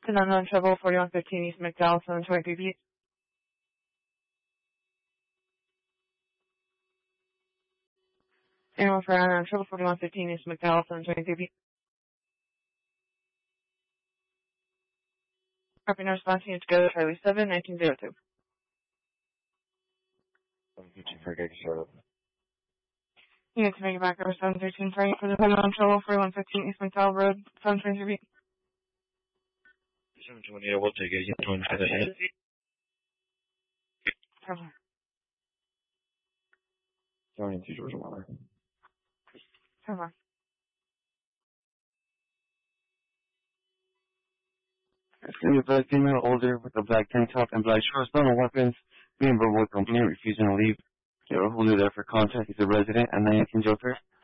An unknown trouble, 4115 East McDowell, 723 feet. Anyone for unknown trouble, 4115 East McDowell, 723 feet. Copy, no response, unit to go to Charlie 7, 1902. 715 for Gag startup. Unit to make it back over 713 for the unknown trouble, 4115 East McDowell Road, 723 feet. 728, we'll take it. You have to say that yet. Cover. 72 Georgia Water. Cover. It's going to be a black female, older, with a black tank top and black shorts, no weapons, being verbal with complaint, refusing to leave. They will hold you there for contact. He's a resident at 19 Joe Fair.